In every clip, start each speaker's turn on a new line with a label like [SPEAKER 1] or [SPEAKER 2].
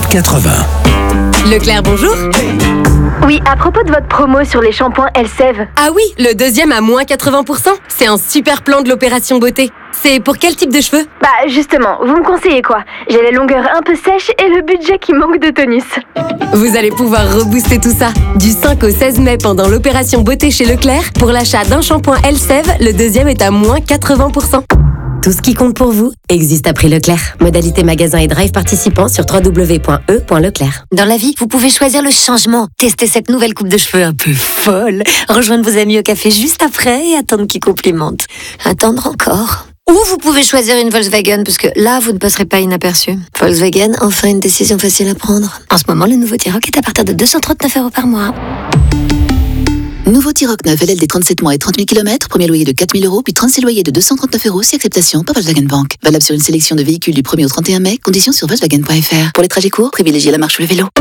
[SPEAKER 1] 80.
[SPEAKER 2] Leclerc, bonjour.
[SPEAKER 3] Oui, à propos de votre promo sur les shampoings Elseve.
[SPEAKER 2] Ah oui, le deuxième à moins 80%. C'est un super plan de l'opération beauté. C'est pour quel type de cheveux?
[SPEAKER 3] Bah justement, vous me conseillez quoi? J'ai la longueur un peu sèche et le budget qui manque de tonus.
[SPEAKER 2] Vous allez pouvoir rebooster tout ça. Du 5 au 16 mai pendant l'opération beauté chez Leclerc, pour l'achat d'un shampoing Elseve, le deuxième est à moins 80%. Tout ce qui compte pour vous existe à prix Leclerc. Modalité magasin et drive participants sur www.e.leclerc.
[SPEAKER 4] Dans la vie, vous pouvez choisir le changement. Tester cette nouvelle coupe de cheveux un peu folle. Rejoindre vos amis au café juste après et attendre qu'ils complimentent. Attendre encore. Ou vous pouvez choisir une Volkswagen, parce que là, vous ne passerez pas inaperçu. Volkswagen, enfin une décision facile à prendre. En ce moment, le nouveau T-Roc est à partir de 239 € par mois.
[SPEAKER 5] Nouveau T-Roc 9 LLD 37 mois et 30 000 km, premier loyer de 4 000 €, puis 36 loyers de 239 € si acceptation par Volkswagen Bank. Valable sur une sélection de véhicules du 1er au 31 mai, conditions sur Volkswagen.fr. Pour les trajets courts, privilégiez la marche ou le vélo.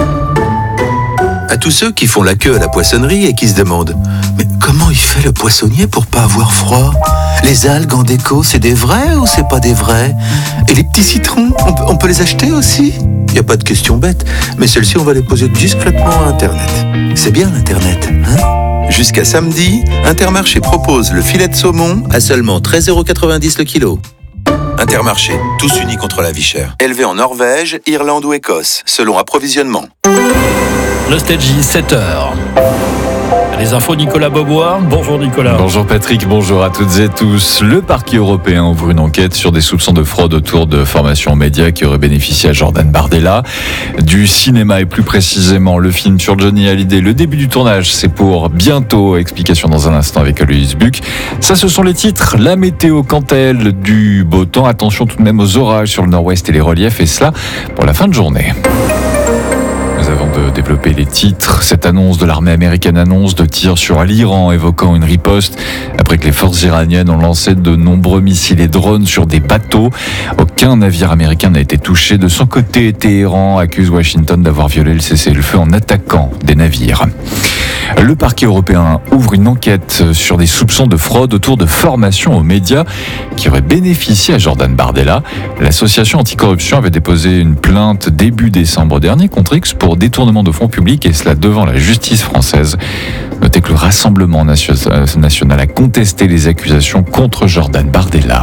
[SPEAKER 6] À tous ceux qui font la queue à la poissonnerie et qui se demandent « Mais comment il fait le poissonnier pour pas avoir froid ? Les algues en déco, c'est des vrais ou c'est pas des vrais ? Et les petits citrons, on peut les acheter aussi ? Il n'y a pas de question bête, mais celles-ci on va les poser discrètement à Internet. C'est bien l'Internet, hein ? Jusqu'à samedi, Intermarché propose le filet de saumon à seulement 13,90 € le kilo. Intermarché, tous unis contre la vie chère. Élevé en Norvège, Irlande ou Écosse, selon approvisionnement.
[SPEAKER 7] Nostalgie, 7h. Les infos, Nicolas Beaubois. Bonjour Nicolas.
[SPEAKER 8] Bonjour Patrick, bonjour à toutes et tous. Le parquet européen ouvre une enquête sur des soupçons de fraude autour de formations médias qui auraient bénéficié à Jordan Bardella. Du cinéma et plus précisément le film sur Johnny Hallyday. Le début du tournage, c'est pour bientôt. Explication dans un instant avec Aloïs Buck. Ça, ce sont les titres. La météo, quant à elle, du beau temps. Attention tout de même aux orages sur le nord-ouest et les reliefs. Et cela pour la fin de journée. Avant de développer les titres, cette annonce de l'armée américaine annonce de tirs sur l'Iran, évoquant une riposte après que les forces iraniennes ont lancé de nombreux missiles et drones sur des bateaux. Aucun navire américain n'a été touché. De son côté, Téhéran accuse Washington d'avoir violé le cessez-le-feu en attaquant des navires. Le parquet européen ouvre une enquête sur des soupçons de fraude autour de formations aux médias qui auraient bénéficié à Jordan Bardella. L'association anticorruption avait déposé une plainte début décembre dernier contre X pour détournement de fonds publics, et cela devant la justice française. Notez que le Rassemblement national a contesté les accusations contre Jordan Bardella.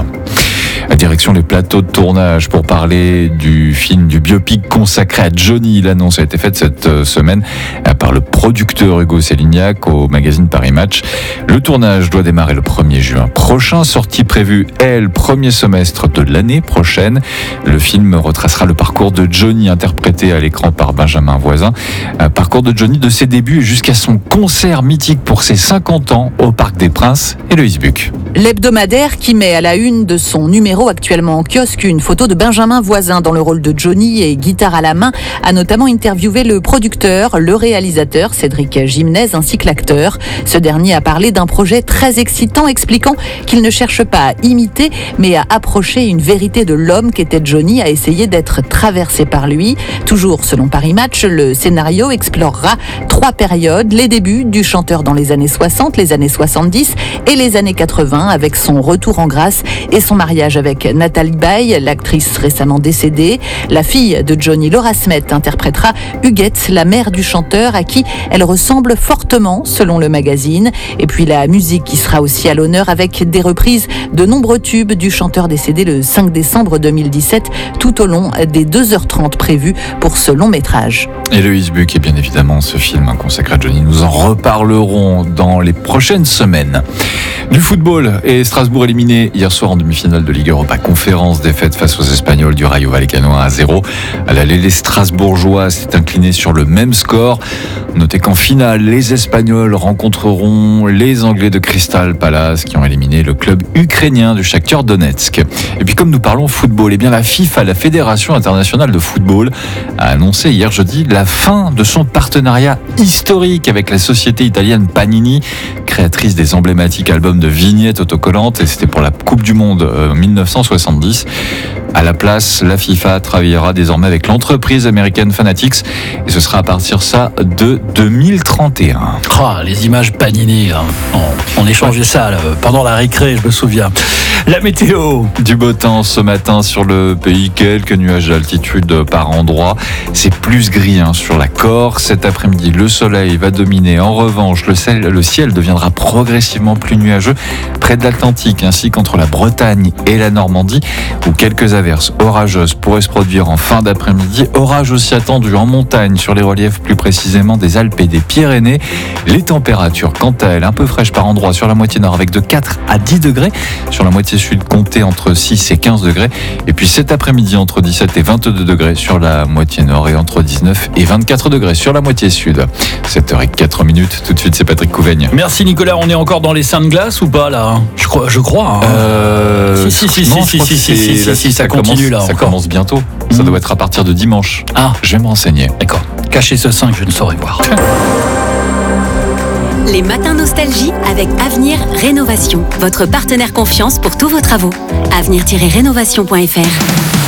[SPEAKER 8] À direction les plateaux de tournage pour parler du film, du biopic consacré à Johnny. L'annonce a été faite cette semaine par le producteur Hugo Sélignac au magazine Paris Match. Le tournage doit démarrer le 1er juin prochain. Sortie prévue, premier semestre de l'année prochaine. Le film retracera le parcours de Johnny, interprété à l'écran par Benjamin Voisin. Un parcours de Johnny de ses débuts jusqu'à son concert mythique pour ses 50 ans au Parc des Princes. Et Aloïs Buck.
[SPEAKER 9] L'hebdomadaire qui met à la une de son numéro actuellement en kiosque une photo de Benjamin Voisin dans le rôle de Johnny et guitare à la main, a notamment interviewé le producteur, le réalisateur Cédric Gimnez ainsi que l'acteur. Ce dernier a parlé d'un projet très excitant, expliquant qu'il ne cherche pas à imiter mais à approcher une vérité de l'homme qu'était Johnny, à essayer d'être traversé par lui. Toujours selon Paris Match, le scénario explorera 3 périodes: les débuts du chanteur dans les années 60, les années 70 et les années 80, avec son retour en grâce et son mariage avec Nathalie Baye, l'actrice récemment décédée. La fille de Johnny, Laura Smet, interprétera Huguette, la mère du chanteur, à qui elle ressemble fortement selon le magazine. Et puis la musique qui sera aussi à l'honneur, avec des reprises de nombreux tubes du chanteur décédé le 5 décembre 2017 tout au long des 2h30 prévues pour ce long métrage.
[SPEAKER 8] Et Aloïs Buck, et bien évidemment ce film consacré à Johnny, nous en reparlerons dans les prochaines semaines. Du football, et Strasbourg éliminé hier soir en demi-finale de Ligue Europa Conférence, défaite face aux Espagnols du Rayo Vallecano 1-0. À l'aller, les Strasbourgeois s'est incliné sur le même score. Notez qu'en finale, les Espagnols rencontreront les Anglais de Crystal Palace qui ont éliminé le club ukrainien du Shakhtar Donetsk. Et puis comme nous parlons football, eh bien la FIFA, la Fédération internationale de football, a annoncé hier jeudi la fin de son partenariat historique avec la société italienne Panini, créatrice des emblématiques albums de vignettes autocollantes, et c'était pour la Coupe du Monde 1970. À la place, la FIFA travaillera désormais avec l'entreprise américaine Fanatics, et ce sera à partir de 2031.
[SPEAKER 7] Les images Panini, hein. On échangeait ça là, pendant la récré, je me souviens. La météo.
[SPEAKER 8] Du beau temps ce matin sur le pays, quelques nuages d'altitude par endroit. C'est plus gris sur la Corse. Cet après-midi, le soleil va dominer. En revanche, le ciel deviendra progressivement plus nuageux près de l'Atlantique, ainsi qu'entre la Bretagne et la Normandie, où quelques averses orageuses pourraient se produire en fin d'après-midi. Orages aussi attendus en montagne, sur les reliefs plus précisément des Alpes et des Pyrénées. Les températures, quant à elles, un peu fraîches par endroits sur la moitié nord, avec de 4 à 10 degrés. Sur la moitié sud, comptez entre 6 et 15 degrés. Et puis cet après-midi, entre 17 et 22 degrés sur la moitié nord et entre 19 et 24 degrés sur la moitié sud. 7h04. Tout de suite, c'est Patrick Couvaigne.
[SPEAKER 7] Merci Nicolas, on est encore dans les seins de glace ou pas là ? Je crois. Si, ça continue là.
[SPEAKER 8] Ça commence bientôt. Ça doit être à partir de dimanche.
[SPEAKER 7] Ah,
[SPEAKER 8] je vais me renseigner.
[SPEAKER 7] D'accord. Cacher ce sein que je ne saurais voir.
[SPEAKER 2] Les matins nostalgie avec Avenir Rénovation, votre partenaire confiance pour tous vos travaux. avenir-rénovation.fr